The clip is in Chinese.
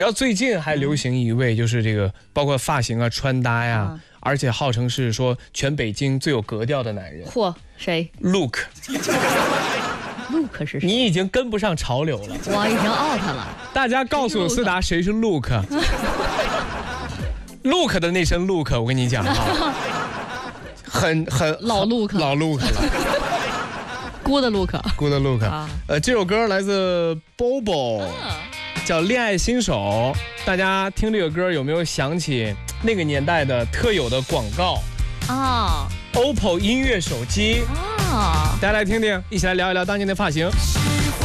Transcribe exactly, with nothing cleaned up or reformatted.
然后最近还流行一位，就是这个包括发型啊、穿搭呀、啊，而且号称是说全北京最有格调的男人。 嚯，谁 ？Look。 Look 是谁？ 你已经跟不上潮流了。 我已经 out 了。 大家告诉思达谁是 Look？Look 的那声 Look， 我跟你讲啊，很很老 Look， 老 Look 了。 Good Look，Good Look。啊、呃，这首歌来自 Bobo，、啊、叫《恋爱新手》。大家听这个歌有没有想起那个年代的特有的广告啊 ？O P P O 音乐手机啊，大家来听听，一起来聊一聊当年的发型。